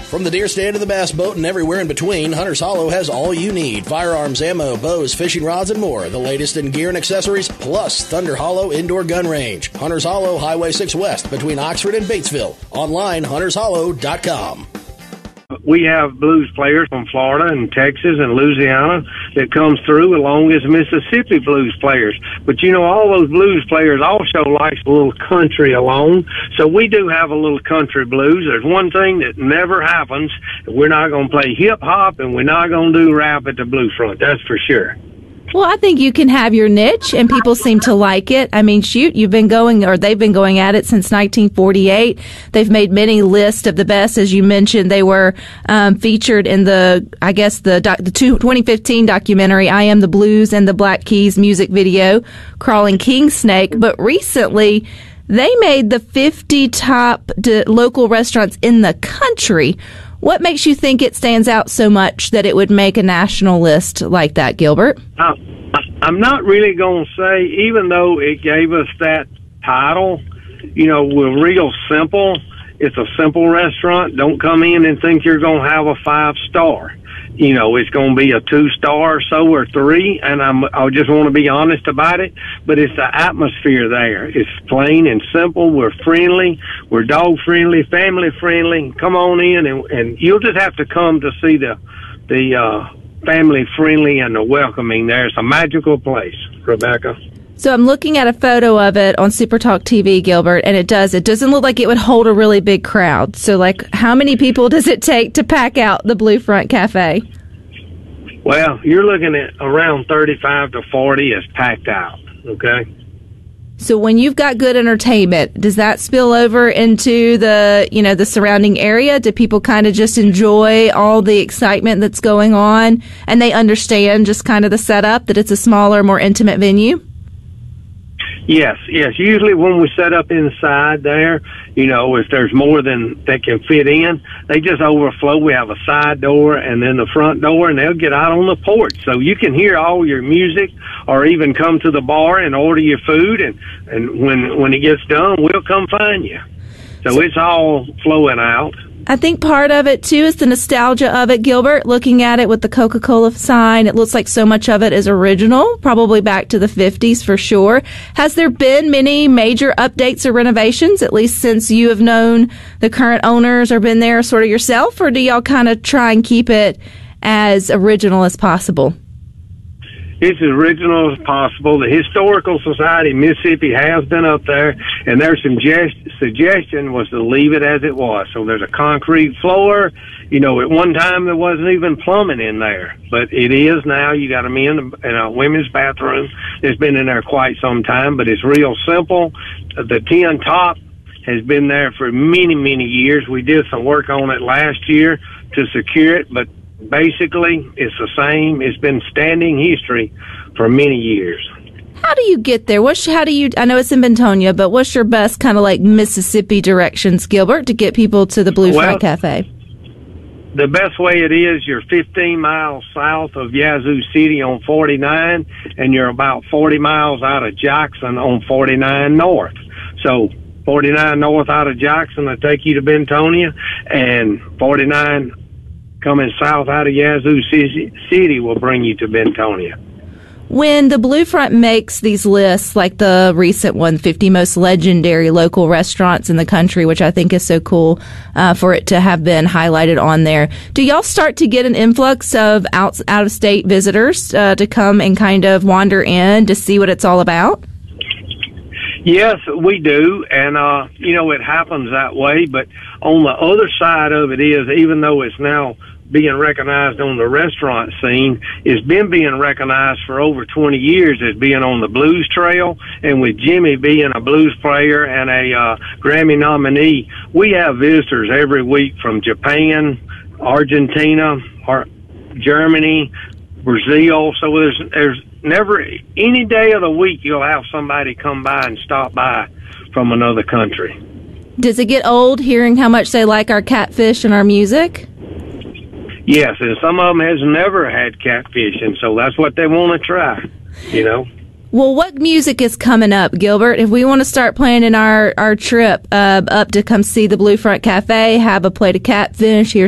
From the deer stand to the bass boat and everywhere in between, Hunter's Hollow has all you need. Firearms, ammo, bows, fishing rods, and more. The latest in gear and accessories, plus Thunder Hollow Indoor Gun Range. Hunter's Hollow, Highway 6 West, between Oxford and Batesville. Online, huntershollow.com. We have blues players from Florida and Texas and Louisiana that comes through, along as Mississippi blues players. But, you know, all those blues players also like a little country along. So we do have a little country blues. There's one thing that never happens. We're not going to play hip-hop, and we're not going to do rap at the Blue Front. That's for sure. Well, I think you can have your niche, and people seem to like it. I mean, shoot, they've been going at it since 1948. They've made many lists of the best. As you mentioned, they were featured in the 2015 documentary, I Am the Blues, and the Black Keys music video, Crawling King Snake. But recently, they made the 50 top local restaurants in the country. What makes you think it stands out so much that it would make a national list like that, Gilbert? I'm not really going to say, even though it gave us that title, you know, we're real simple. It's a simple restaurant. Don't come in and think you're going to have a 5-star. You know, it's going to be a 2-star or so, or 3, and I just want to be honest about it, but it's the atmosphere there. It's plain and simple. We're friendly. We're dog-friendly, family-friendly. Come on in, and you'll just have to come to see the family-friendly and the welcoming there. It's a magical place, Rebecca. So I'm looking at a photo of it on Super Talk TV, Gilbert, and it doesn't look like it would hold a really big crowd. So, like, how many people does it take to pack out the Blue Front Cafe? Well, you're looking at around 35 to 40 is packed out, okay? So when you've got good entertainment, does that spill over into the surrounding area? Do people kind of just enjoy all the excitement that's going on, and they understand just kind of the setup, that it's a smaller, more intimate venue? Yes. Usually when we set up inside there, you know, if there's more than they can fit in, they just overflow. We have a side door and then the front door, and they'll get out on the porch. So you can hear all your music, or even come to the bar and order your food. And when it gets done, we'll come find you. So it's all flowing out. I think part of it, too, is the nostalgia of it, Gilbert. Looking at it with the Coca-Cola sign, it looks like so much of it is original, probably back to the 50s for sure. Has there been many major updates or renovations, at least since you have known the current owners or been there sort of yourself, or do y'all kind of try and keep it as original as possible? It's as original as possible. The Historical Society of Mississippi has been up there, and their suggestion was to leave it as it was. So there's a concrete floor. You know, at one time there wasn't even plumbing in there, but it is now. You got a men's and a women's bathroom. It's been in there quite some time, but it's real simple. The tin top has been there for many, many years. We did some work on it last year to secure it, but basically, it's the same. It's been standing history for many years. How do you get there? I know it's in Bentonia, but what's your best kind of like Mississippi directions, Gilbert, to get people to the Blue Front Cafe? The best way it is, you're 15 miles south of Yazoo City on 49, and you're about 40 miles out of Jackson on 49 North. So 49 North out of Jackson will take you to Bentonia, and 49 coming south out of Yazoo City will bring you to Bentonia. When the Blue Front makes these lists, like the recent one, 50 most legendary local restaurants in the country, which I think is so cool for it to have been highlighted on there, do y'all start to get an influx of out-of-state visitors to come and kind of wander in to see what it's all about? Yes, we do, and, it happens that way, but on the other side of it is, even though it's now being recognized on the restaurant scene, it's been being recognized for over 20 years as being on the blues trail, and with Jimmy being a blues player and a Grammy nominee, we have visitors every week from Japan, Argentina, Germany, Brazil. So there's never any day of the week you'll have somebody come by and stop by from another country. Does it get old hearing how much they like our catfish and our music? Yes, and some of them has never had catfish, and so that's what they want to try, you know. Well, what music is coming up, Gilbert? If we want to start planning our trip up to come see the Blue Front Cafe, have a plate of catfish, hear